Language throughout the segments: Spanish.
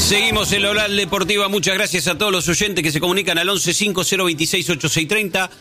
Seguimos en la Oral Deportiva. Muchas gracias a todos los oyentes que se comunican al 1150268630.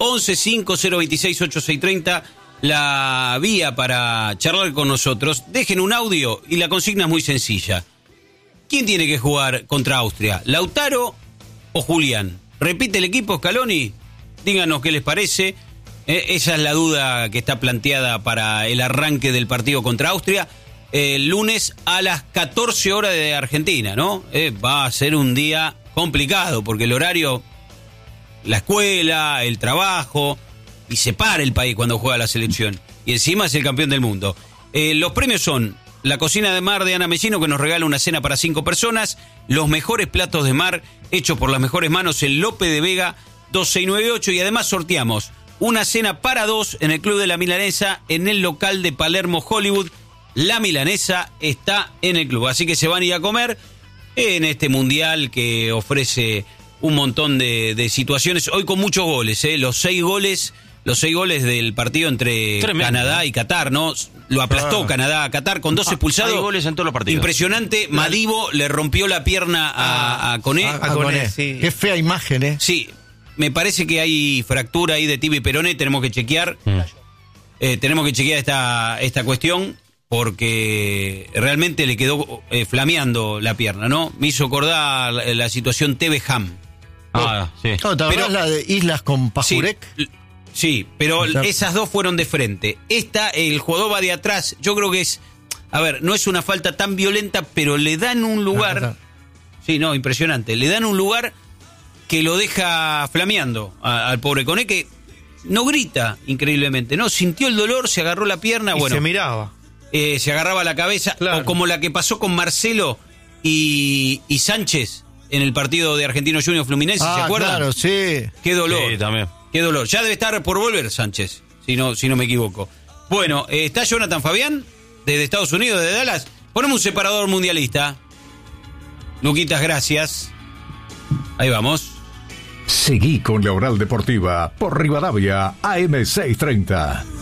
1150268630. La vía para charlar con nosotros. Dejen un audio y la consigna es muy sencilla. ¿Quién tiene que jugar contra Austria? ¿Lautaro o Julián? ¿Repite el equipo Scaloni? Díganos qué les parece. Esa es la duda que está planteada para el arranque del partido contra Austria. El lunes a las 14 horas de Argentina, ¿no? Va a ser un día complicado porque el horario, la escuela, el trabajo, y se para el país cuando juega la selección. Y encima es el campeón del mundo. Los premios son la cocina de mar de Ana Mellino, que nos regala una cena para 5 personas, los mejores platos de mar hechos por las mejores manos en Lope de Vega 2698, y además sorteamos una cena para 2 en el Club de la Milanesa en el local de Palermo Hollywood. La milanesa está en el club, así que se van a ir a comer en este mundial que ofrece un montón de situaciones. Hoy con muchos goles, los 6 goles del partido entre Canadá y Qatar, ¿no? Lo aplastó Canadá a Qatar con 2 expulsados. 6 goles en todos los partidos. Impresionante. Madibo le rompió la pierna a Koné. A Koné, sí. Qué fea imagen, ¿eh? Sí, me parece que hay fractura ahí de tibia y peroné, tenemos que chequear. Tenemos que chequear esta cuestión, porque realmente le quedó flameando la pierna, ¿no? Me hizo acordar la situación Teve Ham. Sí. No, ¿te acordás la de Islas con Pajurek? Sí, pero esas dos fueron de frente. El jugador va de atrás. Yo creo que es... A ver, no es una falta tan violenta, pero le dan un lugar... Sí, no, impresionante. Le dan un lugar que lo deja flameando al pobre Koné, que no grita, increíblemente, ¿no? Sintió el dolor, se agarró la pierna, y se miraba. Se agarraba la cabeza, o como la que pasó con Marcelo y Sánchez en el partido de Argentino Junior Fluminense, ¿se acuerdan? Claro, sí. Qué dolor. Sí, también. Qué dolor. Ya debe estar por volver Sánchez, si no me equivoco. Bueno, está Jonathan Fabián, desde Estados Unidos, de Dallas. Ponemos un separador mundialista. Luquitas, gracias. Ahí vamos. Seguí con la Oral Deportiva por Rivadavia AM630.